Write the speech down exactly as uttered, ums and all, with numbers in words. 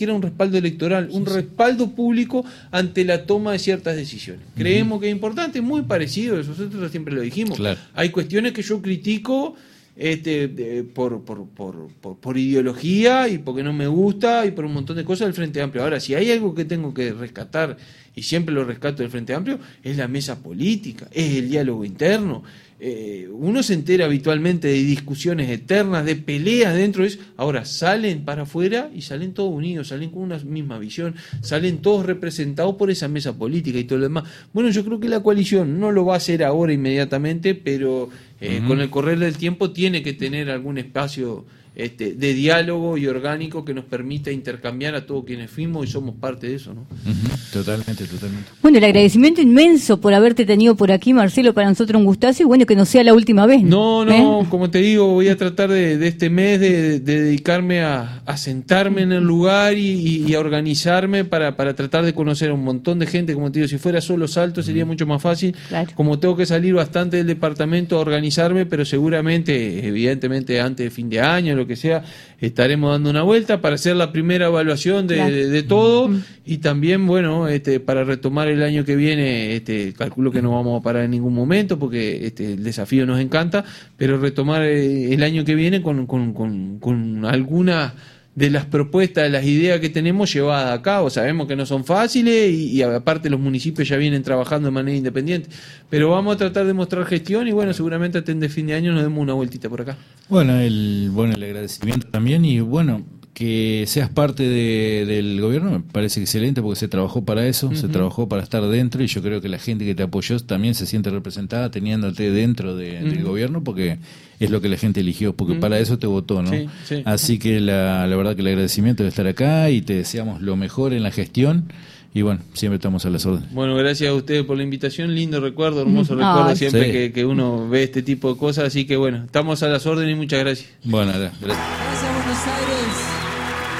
siquiera un respaldo electoral, un sí, respaldo sí. público ante la toma de ciertas decisiones. Uh-huh. Creemos que es importante, muy parecido, nosotros siempre lo dijimos. Claro. Hay cuestiones que yo critico este, de, por, por, por, por, por ideología y porque no me gusta y por un montón de cosas del Frente Amplio. Ahora, si hay algo que tengo que rescatar, y siempre lo rescato del Frente Amplio, es la mesa política, es el diálogo interno. Eh, uno se entera habitualmente de discusiones eternas, de peleas dentro de eso. Ahora salen para afuera y salen todos unidos, salen con una misma visión, salen todos representados por esa mesa política y todo lo demás. Bueno, yo creo que la coalición no lo va a hacer ahora inmediatamente, pero eh, uh-huh. con el correr del tiempo tiene que tener algún espacio Este, de diálogo y orgánico que nos permita intercambiar a todos quienes fuimos y somos parte de eso, ¿no? Uh-huh. Totalmente, totalmente. Bueno, el agradecimiento inmenso por haberte tenido por aquí, Marcelo, para nosotros un gustazo, y bueno, que no sea la última vez. No, no, ¿eh? Como te digo, voy a tratar de, de este mes de, de dedicarme a, a sentarme en el lugar y, y, y a organizarme para, para tratar de conocer a un montón de gente. Como te digo, si fuera solo Salto sería mucho más fácil. Claro. Como tengo que salir bastante del departamento a organizarme, pero seguramente, evidentemente, antes de fin de año, lo que sea, estaremos dando una vuelta para hacer la primera evaluación de, claro. de, de todo mm. y también, bueno, este, para retomar el año que viene, este, calculo que no vamos a parar en ningún momento porque este, el desafío nos encanta, pero retomar el año que viene con, con, con, con algunas de las propuestas, de las ideas que tenemos llevadas a cabo. Sabemos que no son fáciles y, y aparte los municipios ya vienen trabajando de manera independiente, pero vamos a tratar de mostrar gestión y bueno, seguramente hasta de fin de año nos demos una vueltita por acá. Bueno, el bueno el agradecimiento también y bueno, que seas parte de, del gobierno me parece excelente porque se trabajó para eso, uh-huh. se trabajó para estar dentro y yo creo que la gente que te apoyó también se siente representada teniéndote dentro de, uh-huh. del gobierno porque es lo que la gente eligió, porque uh-huh. para eso te votó, ¿no? Sí, sí. Así que la, la verdad que el agradecimiento de estar acá y te deseamos lo mejor en la gestión. Y bueno, siempre estamos a las órdenes. Bueno, gracias a ustedes por la invitación, lindo recuerdo, hermoso recuerdo Ay, siempre sí. que, que uno ve este tipo de cosas, así que bueno, estamos a las órdenes y muchas gracias. Bueno, gracias. Gracias, Buenos Aires.